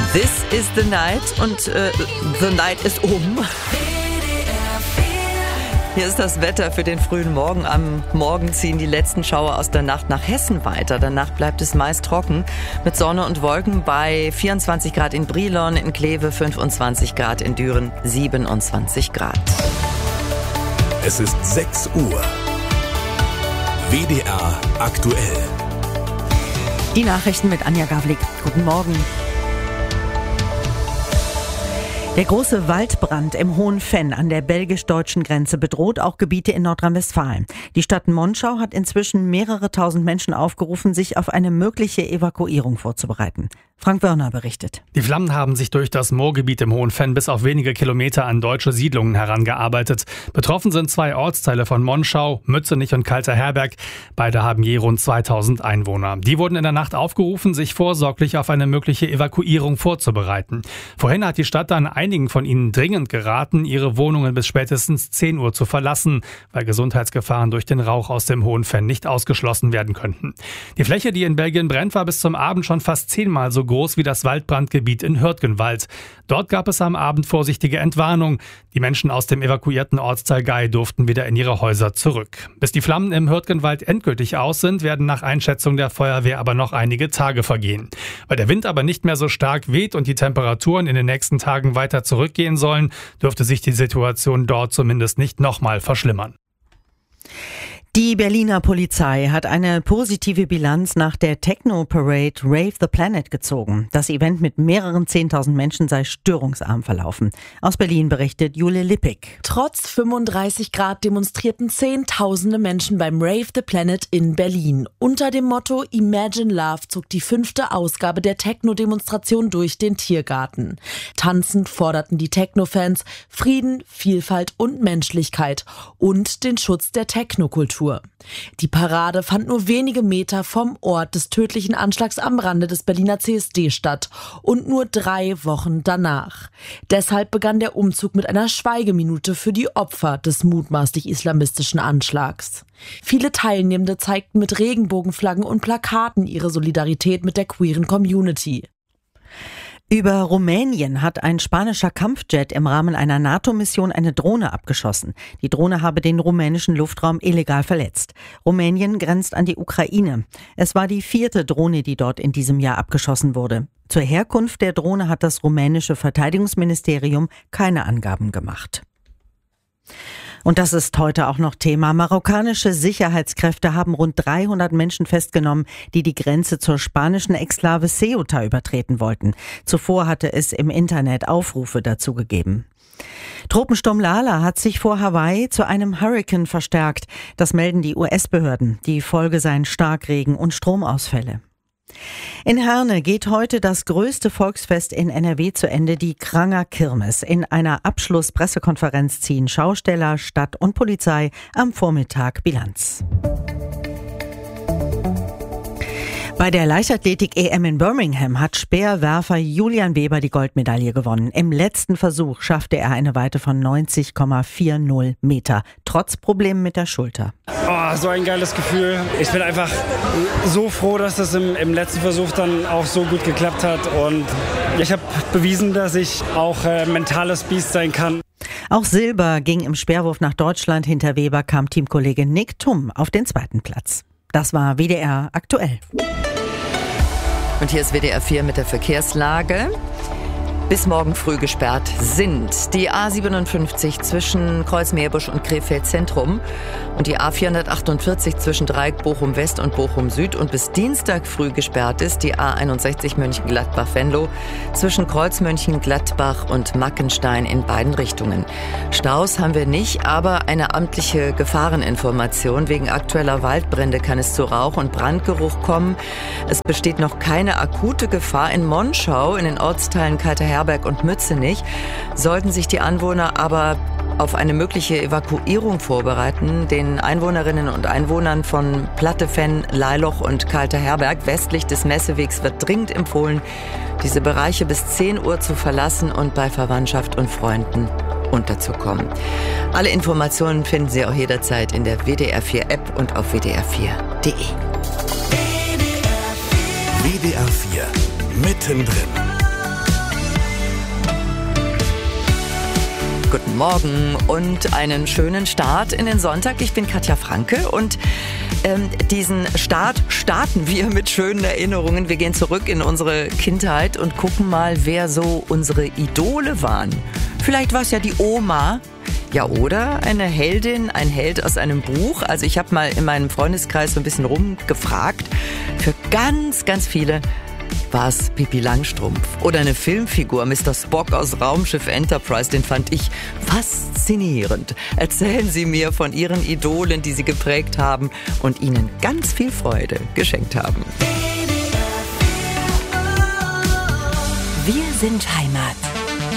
This is the night und the night ist um. Hier ist das Wetter für den frühen Morgen. Am Morgen ziehen die letzten Schauer aus der Nacht nach Hessen weiter. Danach bleibt es meist trocken mit Sonne und Wolken bei 24 Grad in Brilon, in Kleve 25 Grad, in Düren 27 Grad. Es ist 6 Uhr. WDR aktuell. Die Nachrichten mit Anja Gavlik. Guten Morgen. Der große Waldbrand im Hohen Venn an der belgisch-deutschen Grenze bedroht auch Gebiete in Nordrhein-Westfalen. Die Stadt Monschau hat inzwischen mehrere tausend Menschen aufgerufen, sich auf eine mögliche Evakuierung vorzubereiten. Frank Wörner berichtet. Die Flammen haben sich durch das Moorgebiet im Hohen Venn bis auf wenige Kilometer an deutsche Siedlungen herangearbeitet. Betroffen sind 2 Ortsteile von Monschau, Mützenich und Kalter Herberg. Beide haben je rund 2000 Einwohner. Die wurden in der Nacht aufgerufen, sich vorsorglich auf eine mögliche Evakuierung vorzubereiten. Vorhin hat die Stadt dann einigen von ihnen dringend geraten, ihre Wohnungen bis spätestens 10 Uhr zu verlassen, weil Gesundheitsgefahren durch den Rauch aus dem Hohen Venn nicht ausgeschlossen werden könnten. Die Fläche, die in Belgien brennt, war bis zum Abend schon fast 10-mal so groß wie das Waldbrandgebiet in Hürtgenwald. Dort gab es am Abend vorsichtige Entwarnung. Die Menschen aus dem evakuierten Ortsteil Gay durften wieder in ihre Häuser zurück. Bis die Flammen im Hürtgenwald endgültig aus sind, werden nach Einschätzung der Feuerwehr aber noch einige Tage vergehen. Weil der Wind aber nicht mehr so stark weht und die Temperaturen in den nächsten Tagen weiter zurückgehen sollen, dürfte sich die Situation dort zumindest nicht nochmal verschlimmern. Die Berliner Polizei hat eine positive Bilanz nach der Techno-Parade Rave the Planet gezogen. Das Event mit mehreren 10.000 Menschen sei störungsarm verlaufen. Aus Berlin berichtet Jule Lippig. Trotz 35 Grad demonstrierten Zehntausende Menschen beim Rave the Planet in Berlin. Unter dem Motto Imagine Love zog die 5. Ausgabe der Techno-Demonstration durch den Tiergarten. Tanzend forderten die Techno-Fans Frieden, Vielfalt und Menschlichkeit und den Schutz der Technokultur. Die Parade fand nur wenige Meter vom Ort des tödlichen Anschlags am Rande des Berliner CSD statt und nur 3 Wochen danach. Deshalb begann der Umzug mit einer Schweigeminute für die Opfer des mutmaßlich islamistischen Anschlags. Viele Teilnehmende zeigten mit Regenbogenflaggen und Plakaten ihre Solidarität mit der queeren Community. Über Rumänien hat ein spanischer Kampfjet im Rahmen einer NATO-Mission eine Drohne abgeschossen. Die Drohne habe den rumänischen Luftraum illegal verletzt. Rumänien grenzt an die Ukraine. Es war die 4. Drohne, die dort in diesem Jahr abgeschossen wurde. Zur Herkunft der Drohne hat das rumänische Verteidigungsministerium keine Angaben gemacht. Und das ist heute auch noch Thema. Marokkanische Sicherheitskräfte haben rund 300 Menschen festgenommen, die die Grenze zur spanischen Exklave Ceuta übertreten wollten. Zuvor hatte es im Internet Aufrufe dazu gegeben. Tropensturm Lala hat sich vor Hawaii zu einem Hurrikan verstärkt. Das melden die US-Behörden. Die Folge seien Starkregen und Stromausfälle. In Herne geht heute das größte Volksfest in NRW zu Ende, die Kranger Kirmes. In einer Abschlusspressekonferenz ziehen Schausteller, Stadt und Polizei am Vormittag Bilanz. Bei der Leichtathletik-EM in Birmingham hat Speerwerfer Julian Weber die Goldmedaille gewonnen. Im letzten Versuch schaffte er eine Weite von 90,40 Meter, trotz Problemen mit der Schulter. Oh, so ein geiles Gefühl. Ich bin einfach so froh, dass das im letzten Versuch dann auch so gut geklappt hat. Und ich habe bewiesen, dass ich auch mentales Biest sein kann. Auch Silber ging im Speerwurf nach Deutschland. Hinter Weber kam Teamkollege Nick Thum auf den 2. Platz. Das war WDR aktuell. Und hier ist WDR 4 mit der Verkehrslage. Bis morgen früh gesperrt sind die A57 zwischen Kreuzmeerbusch und Krefeld Zentrum und die A448 zwischen Dreieck Bochum West und Bochum Süd und bis Dienstag früh gesperrt ist die A61 Mönchengladbach-Venlo zwischen Kreuz Mönchengladbach und Mackenstein in beiden Richtungen. Staus haben wir nicht, aber eine amtliche Gefahreninformation. Wegen aktueller Waldbrände kann es zu Rauch- und Brandgeruch kommen. Es besteht noch keine akute Gefahr in Monschau, in den Ortsteilen Kalter Herberg und Mützenich. Sollten sich die Anwohner aber auf eine mögliche Evakuierung vorbereiten. Den Einwohnerinnen und Einwohnern von Platte Venn, Leiloch und Kalter Herberg westlich des Messewegs wird dringend empfohlen, diese Bereiche bis 10 Uhr zu verlassen und bei Verwandtschaft und Freunden unterzukommen. Alle Informationen finden Sie auch jederzeit in der WDR 4 App und auf wdr4.de. WDR 4 mittendrin. Guten Morgen und einen schönen Start in den Sonntag. Ich bin Katja Franke und diesen Start starten wir mit schönen Erinnerungen. Wir gehen zurück in unsere Kindheit und gucken mal, wer so unsere Idole waren. Vielleicht war es ja die Oma. Ja, oder eine Heldin, ein Held aus einem Buch. Also ich habe mal in meinem Freundeskreis so ein bisschen rumgefragt. Für ganz, ganz viele war es Pippi Langstrumpf. Oder eine Filmfigur, Mr. Spock aus Raumschiff Enterprise, den fand ich faszinierend. Erzählen Sie mir von Ihren Idolen, die Sie geprägt haben und Ihnen ganz viel Freude geschenkt haben. Wir sind Heimat.